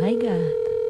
my God.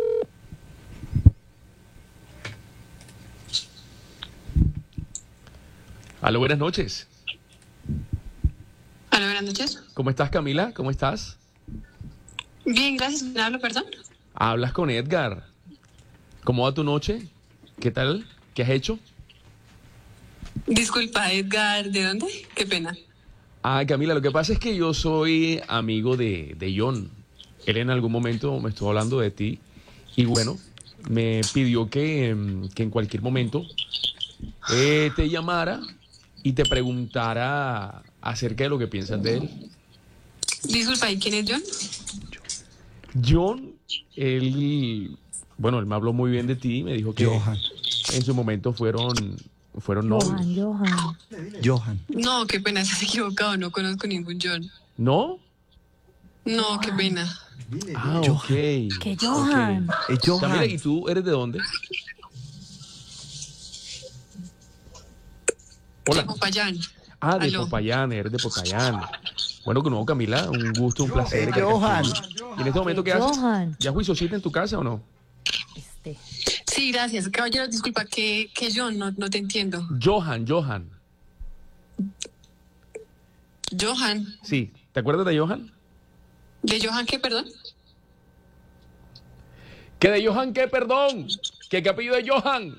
Aló, buenas noches. Hola, buenas noches. ¿Cómo estás, Camila? ¿Cómo estás? Bien, gracias. ¿Me hablo, perdón? Hablas con Edgar. ¿Cómo va tu noche? ¿Qué tal? ¿Qué has hecho? Disculpa, Edgar, ¿de dónde? Qué pena. Camila, lo que pasa es que yo soy amigo de John. Él en algún momento me estuvo hablando de ti y bueno, me pidió que en cualquier momento te llamara y te preguntara acerca de lo que piensas de él. Disculpa, ¿y quién es John? John, él me habló muy bien de ti, me dijo que Johan. en su momento fueron novios. Johan. No, qué pena, estás equivocado, no conozco ningún John. ¿No? No, qué pena. Ok. Que Johan. Johan. Camila, ¿y tú eres de dónde? De Hola. Popayán. De Aló. Popayán, eres de Popayán. Bueno, que no, Camila, un gusto, un placer. Johan. ¿Y en este momento qué haces? Johan. ¿Ya juiciosita en tu casa o no? Sí, gracias. Caballero, disculpa, ¿qué John? No te entiendo. Johan. Johan. Sí, ¿te acuerdas de Johan? ¿De Johan qué, perdón? ¿Que de Johan qué, perdón? ¿Qué apellido de Johan?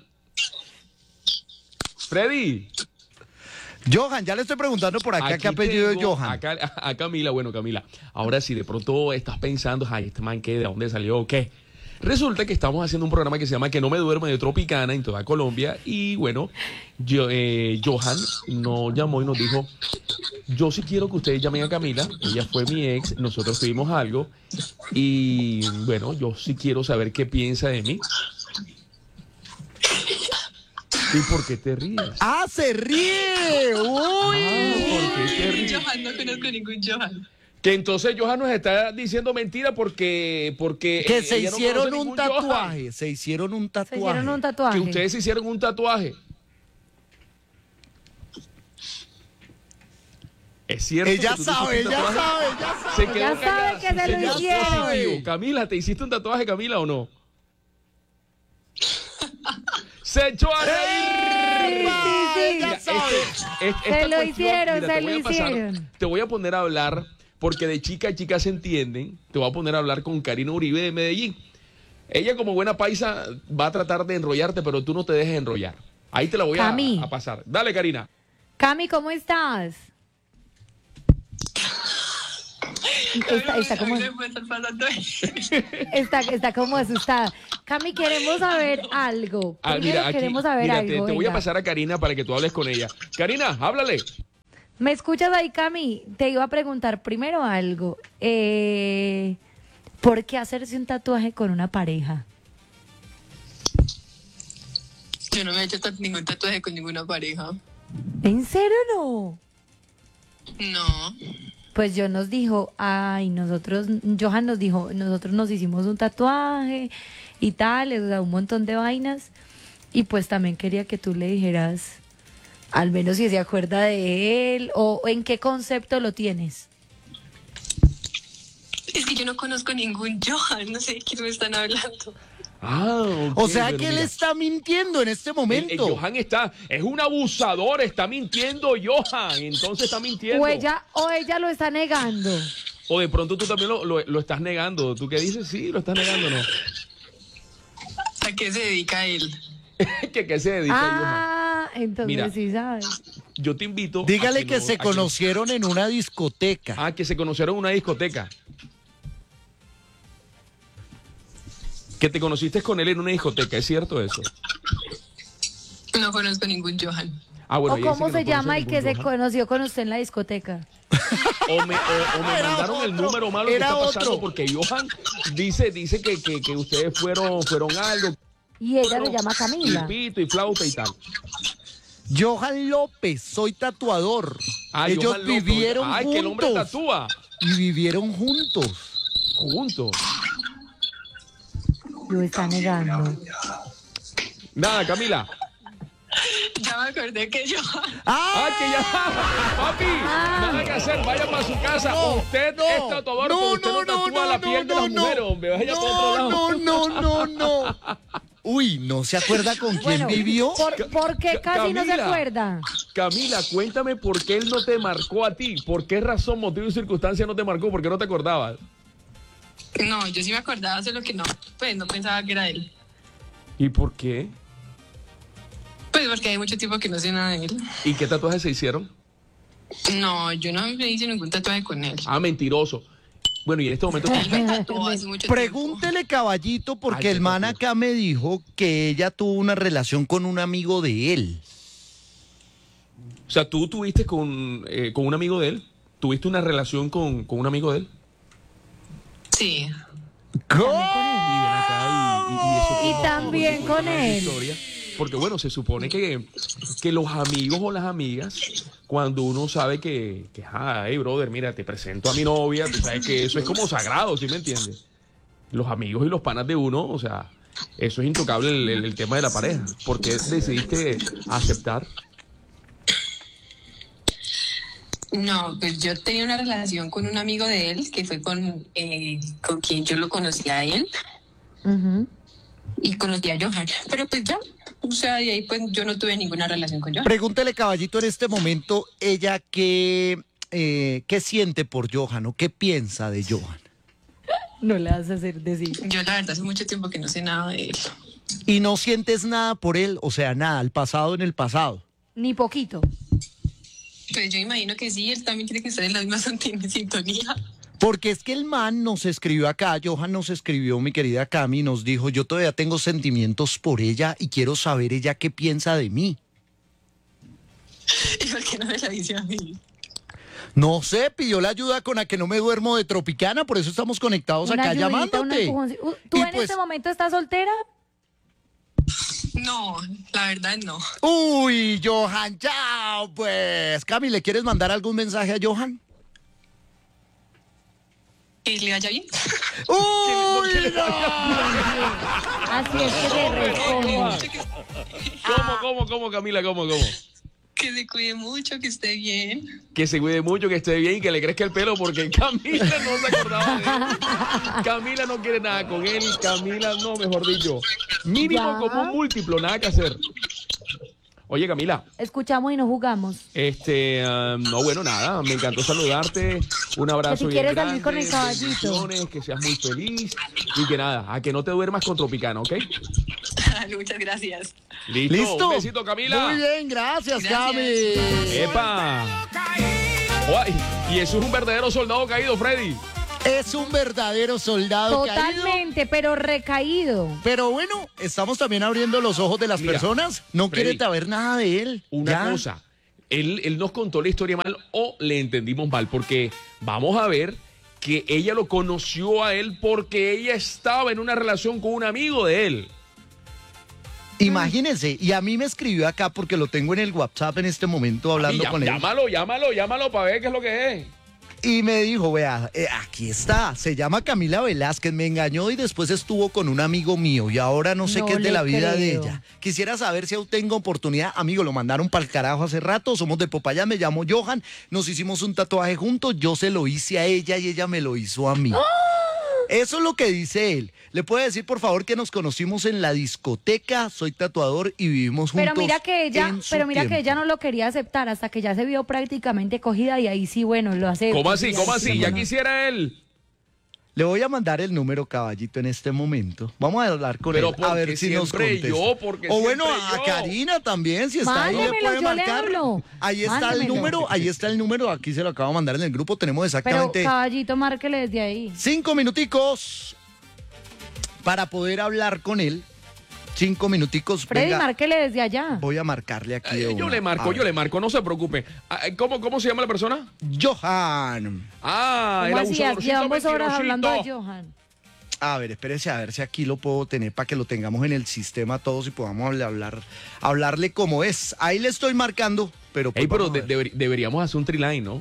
Freddy. Johan, ya le estoy preguntando por acá qué apellido es tengo Johan. A Camila, bueno, Camila, ahora sí, de pronto estás pensando, ay, este man, ¿qué? ¿De dónde salió? ¿Qué? Resulta que estamos haciendo un programa que se llama Que no me duerme de Tropicana en toda Colombia y bueno, Johan nos llamó y nos dijo, yo sí quiero que ustedes llamen a Camila, ella fue mi ex, nosotros tuvimos algo y bueno, yo sí quiero saber qué piensa de mí. ¿Y por qué te ríes? ¡Ah, se ríe! ¡Uy! ¿Por qué te ríes? Johan, no conozco ningún Johan. Que entonces Johan nos está diciendo mentira porque Que se ella no hicieron conoce un ningún Johan. tatuaje. Se hicieron un Se hicieron un tatuaje. tatuaje. Que ustedes se hicieron un tatuaje. Es cierto. Ella que tú te sabe, hiciste un ella tatuaje? sabe, ella sabe. Se quedó Ya sabe callada, que sí, se lo señor. hicieron. Positivo. Camila, ¿te hiciste un tatuaje, Camila, o no? Se echó a reír. Sí. Mira, esta Se lo cuestión, hicieron, mira, se te voy lo a pasar, hicieron. te voy a poner a hablar, porque de chica a chica se entienden, te voy a poner a hablar con Karina Uribe de Medellín. Ella como buena paisa va a tratar de enrollarte, pero tú no te dejes enrollar. Ahí te la voy a pasar. Dale, Karina. Cami, ¿cómo estás? Está como... A mí me puede estar pasando eso. Está como asustada. Cami, queremos saber algo. Primero Mira, aquí, queremos saber mira, algo. te voy a venga. pasar a Karina para que tú hables con ella. Karina, háblale. ¿Me escuchas ahí, Cami? Te iba a preguntar primero algo. ¿Por qué hacerse un tatuaje con una pareja? Yo no me he hecho ningún tatuaje con ninguna pareja. ¿En serio no? No. Pues Johan nos dijo, nosotros nos hicimos un tatuaje y tal, o sea, un montón de vainas. Y pues también quería que tú le dijeras, al menos si se acuerda de él, o en qué concepto lo tienes. Es que yo no conozco ningún Johan, no sé de quién me están hablando. Ok, O sea pero que él mira, está mintiendo en este el momento. Johan es un abusador, está mintiendo Johan, entonces está mintiendo. O ella lo está negando. O de pronto tú también lo estás negando. ¿Tú qué dices? Sí, lo estás negando, ¿no? ¿A qué se dedica él? ¿Qué se dedica Johan? Entonces Mira. sí sabes. Yo te invito. Dígale a que se conocieron en una discoteca. Que se conocieron en una discoteca. Que te conociste con él en una discoteca, ¿es cierto eso? No conozco ningún Johan. Bueno, ¿O ella cómo dice se que no llama conoce el que se ningún Johan. conoció con usted en la discoteca? O me mandaron el número malo que Era está pasando otro. porque Johan dice que ustedes fueron algo. Y ella le llama Camila. Y pito y flauta y tal. Johan López, soy tatuador. Ellos Johan López. vivieron Que el hombre juntos. tatúa. Y vivieron juntos. Juntos. Lo está negando. Nada, Camila. Ya me acordé que Johan. Que ya. Papi, nada que hacer. Vaya para su casa. No, usted no, es tatuador, no, pero usted no no, tatúa no, a la la piel de las mujeres, hombre. Vaya por otro lado. no. Uy, ¿no se acuerda con quién Bueno, vivió? ¿Por qué casi no se Camila. acuerda? Cuéntame por qué él no te marcó a ti. ¿Por qué razón, motivo y circunstancia no te marcó? ¿Por qué no te acordabas? No, yo sí me acordaba, solo que no, pues no pensaba que era él. ¿Y por qué? Pues porque hay mucho tiempo que no sé nada de él. ¿Y qué tatuajes se hicieron? No, yo no me hice ningún tatuaje con él. Ah, mentiroso. Bueno, y en este momento... Él me tatuó hace mucho tiempo. Pregúntele, caballito, porque Ay, el qué man tatuaje. acá me dijo que ella tuvo una relación con un amigo de él. O sea, ¿tú tuviste con un amigo de él? ¿Tuviste una relación con un amigo de él? Sí. ¿Cómo? Y ven acá y eso Y cómo- también cómo- con cómo es la él. historia. Porque bueno, se supone que los amigos o las amigas, cuando uno sabe hey brother, mira, te presento a mi novia, tú sabes que eso es como sagrado, ¿sí me entiendes? Los amigos y los panas de uno, o sea, eso es intocable el tema de la pareja. ¿Por qué decidiste aceptar? No, pues yo tenía una relación con un amigo de él, que fue con quien yo lo conocí a él. Ujú. Y conocí a Johan, pero pues ya, o sea, de ahí pues yo no tuve ninguna relación con Johan. Pregúntele, caballito, en este momento, ella qué siente por Johan o qué piensa de Johan. No le vas a hacer decir. Yo la verdad hace mucho tiempo que no sé nada de él. Y no sientes nada por él, o sea, nada, el pasado en el pasado. Ni poquito. Pues yo imagino que sí, él también tiene que estar en la misma sintonía. Porque es que el man nos escribió acá, Johan nos escribió, mi querida Cami, nos dijo, yo todavía tengo sentimientos por ella y quiero saber ella qué piensa de mí. ¿Y por qué no me la dice a mí? No sé, pidió la ayuda con la que no me duermo de Tropicana, por eso estamos conectados Una acá ayudita, llamándote. ¿Tú Y en pues- este momento estás soltera? No, la verdad no. Uy, Johan, chao, pues. Cami, ¿le quieres mandar algún mensaje a Johan? ¿Que le vaya bien? Uy, no. Así es que se responde. ¿Cómo, Camila? ¿Cómo? Que se cuide mucho, que esté bien. Que se cuide mucho, que esté bien y que le crezca el pelo porque Camila no se acordaba de él. Camila no quiere nada con él. Camila, no, mejor dicho. Mínimo Ya. como un múltiplo, nada que hacer. Oye, Camila, Escuchamos y no jugamos. no, bueno, nada, me encantó saludarte. Un abrazo Que si bien quieres grande, salir con el caballito. bendiciones, que seas muy feliz y que nada, a que no te duermas con Tropicana, ¿ok? Muchas gracias. ¿Listo? Un besito, Camila. Muy bien, gracias, Gracias. Cami. ¡Epa! Ay, y eso es un verdadero soldado caído, Freddy. Es un verdadero soldado caído. Totalmente, pero recaído. Pero bueno, estamos también abriendo los ojos de las Mira, personas. No Freddy, quiere saber nada de él. Una Ya. cosa, él nos contó la historia mal o le entendimos mal, porque vamos a ver que ella lo conoció a él porque ella estaba en una relación con un amigo de él. Imagínense, y a mí me escribió acá porque lo tengo en el WhatsApp en este momento hablando con él. Llámalo para ver qué es lo que es. Y me dijo, vea, aquí está, se llama Camila Velázquez, me engañó y después estuvo con un amigo mío y ahora no sé No qué es de le la vida de creo. ella. Quisiera saber si aún tengo oportunidad. Amigo, lo mandaron para el carajo hace rato, somos de Popayán, me llamo Johan, nos hicimos un tatuaje juntos, yo se lo hice a ella y ella me lo hizo a mí. Eso es lo que dice él. ¿Le puede decir, por favor, que nos conocimos en la discoteca? Soy tatuador y vivimos juntos. Pero mira que ella, en su tiempo. no lo quería aceptar hasta que ya se vio prácticamente cogida y ahí sí, bueno, lo hace. ¿Cómo así? Ya quisiera él. Le voy a mandar el número, caballito, en este momento. Vamos a hablar con Pero él, a ver porque si nos siempre contesta. yo, porque o bueno, siempre a yo. Karina también, si está ahí, le Mándemelo, puede yo le marcar. hablo. Ahí está el Mándemelo. número, aquí se lo acabo de mandar en el grupo. Tenemos Pero exactamente caballito, márquele desde ahí. 5 minuticos para poder hablar con él. 5 minuticos. Freddy, venga, márquele desde allá. voy a marcarle aquí. de Yo una. le A marco, ver. no se preocupe. ¿Cómo se llama la persona? Johan. Ah, el ¿Cómo así? abusadorcito Llevamos horas hablando de mentirosito. Johan. A ver, espérese a ver si aquí lo puedo tener para que lo tengamos en el sistema todos y podamos hablarle como es. Ahí le estoy marcando, pero... pues Ey, pero vamos a ver. deberíamos hacer un triline, ¿no?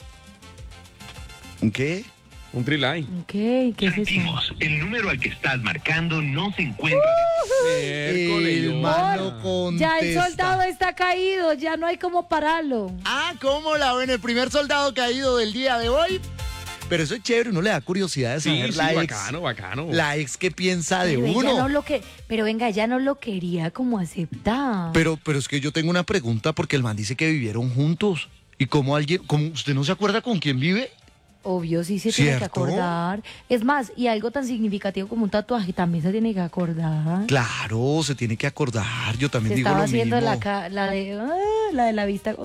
¿Qué? Un triline. ¿Qué es eso? El número al que estás marcando no se encuentra. Miércoles, El Johanna. malo contesta. Ya el soldado está caído, ya no hay cómo pararlo. Ah, ¿cómo la ven? El primer soldado caído del día de hoy. Pero eso es chévere, uno le da curiosidad de Sí, saber sí, la ex. bacano, bacano. La ex que piensa de Pero ella uno. no lo que, pero venga, ella no lo quería como aceptar. Pero es que yo tengo una pregunta porque el man dice que vivieron juntos. ¿Y cómo usted no se acuerda con quién vive? Obvio, sí se tiene que ¿Cierto? acordar. Es más, y algo tan significativo como un tatuaje también se tiene que acordar. Claro, se tiene que acordar. Yo también Se digo estaba lo haciendo mismo. la de la vista.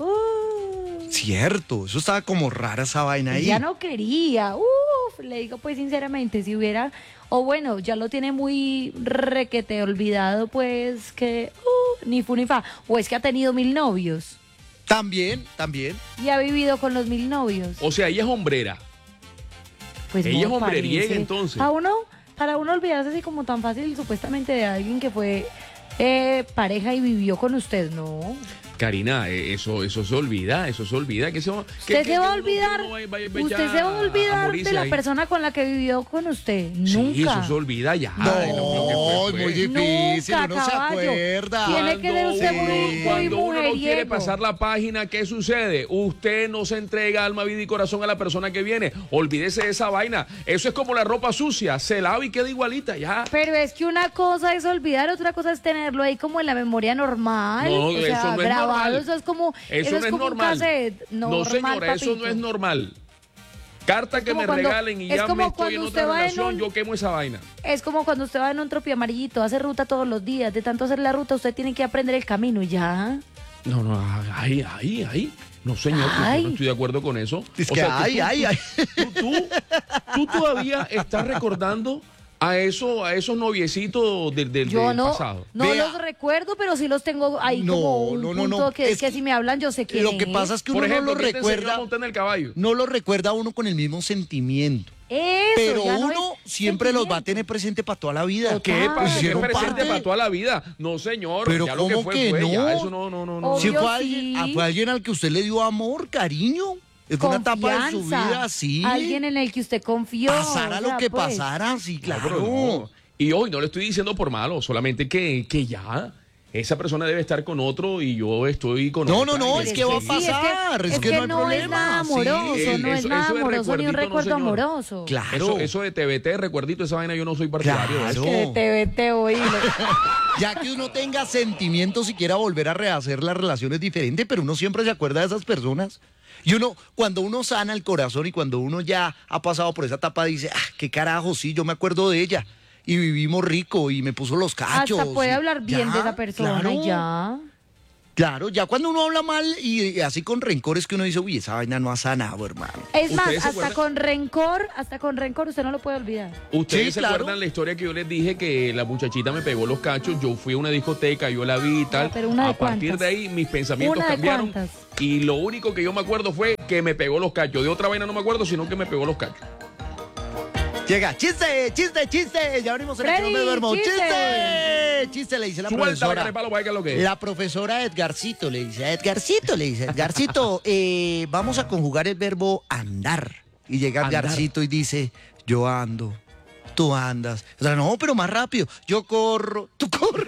Cierto, eso estaba como rara esa vaina ahí. Ya no quería. Le digo pues sinceramente, si hubiera, o bueno, ya lo tiene muy requete olvidado, pues que ni fu ni fa. O es que ha tenido 1000 novios También. y ha vivido con los 1000 novios. O sea, ella es hombrera. Pues Ella no es hombreriega, parece. entonces. Para uno olvidarse así como tan fácil supuestamente de alguien que fue pareja y vivió con usted, no. Karina, eso se olvida, que Usted se va a olvidar, usted se va a olvidar de la persona con la que vivió con usted. Sí, Nunca. eso se olvida ya. No, Lo que fue, muy fue. difícil, Nunca, uno se caballo. acuerda. Tiene que ser usted muy Cuando uno no quiere mujeriego. pasar la página, ¿qué sucede? Usted no se entrega alma, vida y corazón a la persona que viene. Olvídese de esa vaina. Eso es como la ropa sucia, se lava y queda igualita ya. Pero es que una cosa es olvidar, otra cosa es tenerlo ahí como en la memoria normal. No, o sea, eso no es grabado, normal. eso es como, Eso no es como normal. un cassette. No, Normal, señora, eso no papito. es normal. Carta que como me cuando- regalen y es ya como me estoy cuando en usted otra va en relación, un- yo quemo esa vaina. Es como cuando usted va en un tropi amarillito, hace ruta todos los días. De tanto hacer la ruta, usted tiene que aprender el camino y ya. No, ahí. No, señor, yo Ay. no estoy de acuerdo con eso. Es O que sea, ay. tú todavía estás recordando a esos noviecitos del Yo no, pasado. no Vea. los recuerdo, pero sí los tengo ahí No, como un no, punto no. que, Es que que si me hablan yo sé quién Lo que pasa es que uno Por ejemplo, no lo ¿quién te enseñó a recuerda. montar en el caballo? No lo recuerda a uno con el mismo sentimiento. Eso, Pero ya no uno es siempre los va a sentimiento. tener presente para toda la vida. Total. ¿Qué pasa? ¿Qué Hicieron presente parte. para toda la vida? No, señor. Pero ya lo que ¿cómo fue, que fue. no? Ya, eso no. Obvio. Si fue sí. alguien al que usted le dio amor, cariño. Es una etapa de su Confianza. vida, sí. Alguien en el que usted confió. Pasara o lo sea, que pues. pasara, sí, No, claro. pero no. Y hoy no le estoy diciendo por malo, solamente que ya esa persona debe estar con otro y yo estoy con No, otra. no, Y es que va a Sí, pasar, es que no hay no es problema, nada sí. amoroso, no Eso- es nada eso de amoroso ni un recuerdito, no, recuerdo señor. amoroso. Claro. Eso de TBT, recuerdito, esa vaina yo no soy partidario de eso. Claro. Que te vete hoy. Ya que uno tenga sentimientos y quiera volver a rehacer las relaciones diferentes, pero uno siempre se acuerda de esas personas. Y uno, cuando uno sana el corazón y cuando uno ya ha pasado por esa etapa, dice, qué carajo, sí, yo me acuerdo de ella. Y vivimos rico y me puso los cachos. Hasta puede y hablar bien ya, de esa persona claro, y ya. Claro, ya cuando uno habla mal y así con rencor es que uno dice, uy, esa vaina no ha sanado, hermano. Es más, ¿Ustedes se hasta con rencor usted no lo puede olvidar. Ustedes Sí, se claro. acuerdan la historia que yo les dije que la muchachita me pegó los cachos, yo fui a una discoteca, yo la vi y tal. Ya, pero una de a partir cuántas. de ahí mis pensamientos Una de cambiaron cuántas. y lo único que yo me acuerdo fue que me pegó los cachos. De otra vaina no me acuerdo, sino que me pegó los cachos. Llega, chiste, ya abrimos el Freddy, que no me duermo. chiste. Chiste, le dice la Suelta la profesora. cara de palo para que lo que es. La profesora Edgarcito le dice, Edgarcito, vamos a conjugar el verbo andar. Y llega Andar. Edgarcito y dice, yo ando, tú andas. O sea, no, pero más rápido. Yo corro, tú corres.